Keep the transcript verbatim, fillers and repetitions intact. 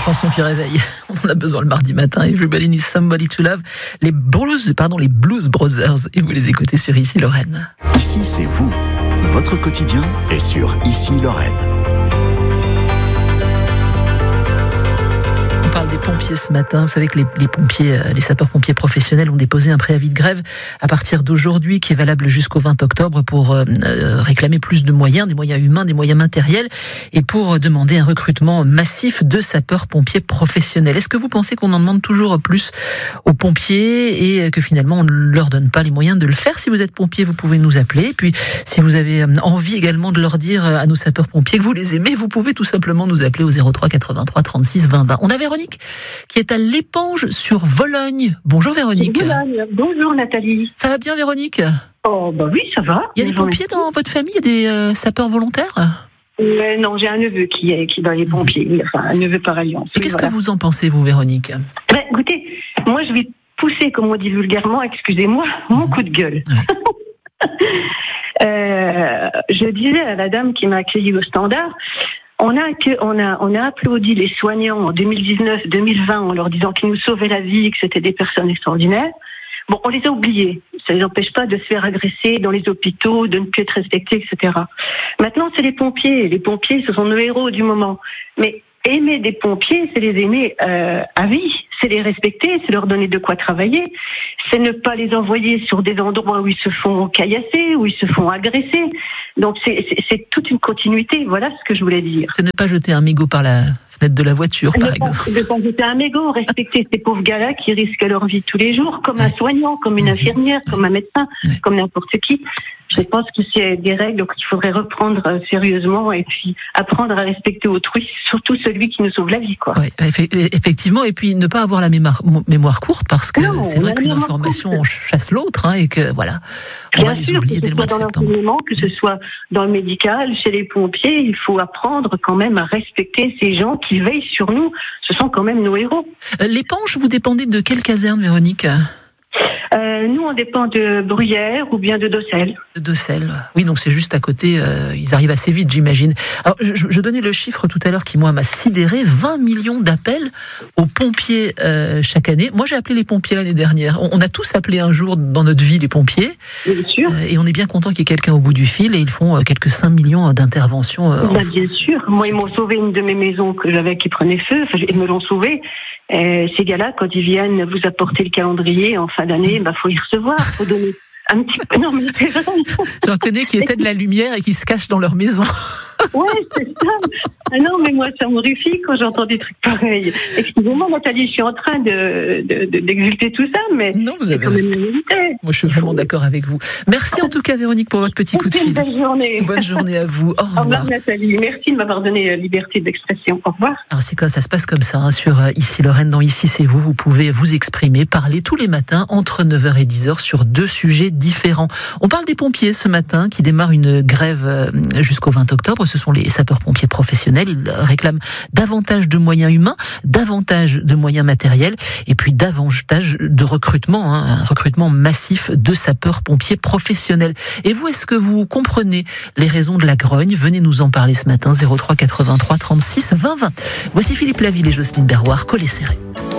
chanson qui réveille. On en a besoin le mardi matin. Everybody needs somebody to love. Les blues, pardon, les Blues Brothers. Et vous les écoutez sur Ici Lorraine. Ici, c'est vous. Votre quotidien est sur Ici Lorraine. On parle des pompiers ce matin. Vous savez que les, les pompiers, les sapeurs-pompiers professionnels ont déposé un préavis de grève à partir d'aujourd'hui qui est valable jusqu'au vingt octobre pour euh, réclamer plus de moyens, des moyens humains, des moyens matériels et pour demander un recrutement massif de sapeurs-pompiers professionnels. Est-ce que vous pensez qu'on en demande toujours plus aux pompiers et que finalement on ne leur donne pas les moyens de le faire? Si vous êtes pompier, vous pouvez nous appeler. Et puis si vous avez envie également de leur dire à nos sapeurs-pompiers que vous les aimez, vous pouvez tout simplement nous appeler au zéro trois quatre-vingt-trois trente-six vingt vingt. On a Véronique qui est à l'Épange sur Vologne. Bonjour Véronique. Vologne. Bonjour Nathalie. Ça va bien Véronique? Oh bah oui, ça va. Il y a des pompiers dans votre famille? Il y a des euh, sapeurs volontaires? euh, Non, j'ai un neveu qui est, qui est dans les pompiers. Enfin, un neveu par alliance. Et qu'est-ce voilà. que vous en pensez, vous Véronique? Ben, écoutez, moi je vais pousser, comme on dit vulgairement, excusez-moi, mon coup de gueule. Ouais. euh, je disais à la dame qui m'a accueilli au standard, On a, que, on, a, on a applaudi les soignants en deux mille dix-neuf deux mille vingt en leur disant qu'ils nous sauvaient la vie, que c'était des personnes extraordinaires. Bon, on les a oubliés. Ça ne les empêche pas de se faire agresser dans les hôpitaux, de ne plus être respectés, et cetera. Maintenant, c'est les pompiers. Les pompiers, ce sont nos héros du moment. Mais aimer des pompiers, c'est les aimer euh, à vie. C'est les respecter, c'est leur donner de quoi travailler. C'est ne pas les envoyer sur des endroits où ils se font caillasser, où ils se font agresser. Donc c'est, c'est, c'est toute une continuité. Voilà ce que je voulais dire. C'est ne pas jeter un mégot par la fenêtre de la voiture, par ne exemple. Ne pas jeter un mégot, respecter ces pauvres gars-là qui risquent leur vie tous les jours, comme un soignant, comme une infirmière, comme un médecin, Ouais. comme n'importe qui. Je pense que c'est des règles qu'il faudrait reprendre sérieusement et puis apprendre à respecter autrui, surtout celui qui nous sauve la vie, quoi. Ouais, effectivement, et puis ne pas avoir la mémoire, mémoire courte, parce que Non, c'est vrai qu'une information courte. chasse l'autre, hein, et que voilà, on Bien va les sûr, oublier que dès ce le mois soit de dans septembre. l'enseignement, que ce soit dans le médical, chez les pompiers, il faut apprendre quand même à respecter ces gens qui veillent sur nous. Ce sont quand même nos héros. Euh, L'Épange, vous dépendez de quelle caserne, Véronique? Euh, nous, on dépend de Bruyères ou bien de Docelles. De Celles. Oui, donc c'est juste à côté. Euh, ils arrivent assez vite, j'imagine. Alors, je, je donnais le chiffre tout à l'heure qui, moi, m'a sidéré. vingt millions d'appels aux pompiers euh, chaque année. Moi, j'ai appelé les pompiers l'année dernière. On, on a tous appelé un jour dans notre vie les pompiers. Bien sûr. Euh, et on est bien content qu'il y ait quelqu'un au bout du fil. Et ils font euh, quelques cinq millions d'interventions. Euh, Ben, bien sûr. Moi, ils m'ont sauvé une de mes maisons que j'avais qui prenait feu. Enfin, ils me l'ont sauvé. Et ces gars-là, quand ils viennent vous apporter le calendrier en fin d'année, bah, faut y recevoir, faut donner un petit peu. Non, mais c'est vrai. J'en connais qui étaient de la lumière et qui se cachent dans leur maison. Ouais, c'est ça. Ah non, mais moi, ça m'horrifie quand j'entends des trucs pareils. Excusez-moi, Nathalie, je suis en train de, de, de d'exulter tout ça, mais Non, vous c'est avez quand même une vérité. Moi, je suis vraiment d'accord avec vous. Merci en tout cas, Véronique, pour votre petit coup de fil. Bonne journée. Bonne journée à vous. Au Au revoir, revoir. Nathalie. Merci de m'avoir donné la liberté d'expression. Au revoir. Alors c'est quoi, ça se passe comme ça hein, sur euh, Ici Lorraine, dans Ici c'est vous, vous pouvez vous exprimer, parler tous les matins entre neuf heures et dix heures sur deux sujets différents. On parle des pompiers ce matin qui démarrent une grève euh, jusqu'au vingt octobre, ce sont les sapeurs-pompiers professionnels, ils réclament davantage de moyens humains, davantage de moyens matériels et puis davantage de recrutement, hein, un recrutement massif de sapeurs-pompiers professionnels. Et vous, est-ce que vous comprenez les raisons de la grogne? Venez nous en parler ce matin, zéro trois quatre-vingt-trois trente-six vingt vingt. Voici Philippe Laville et Jocelyne Berroir, collés serrés.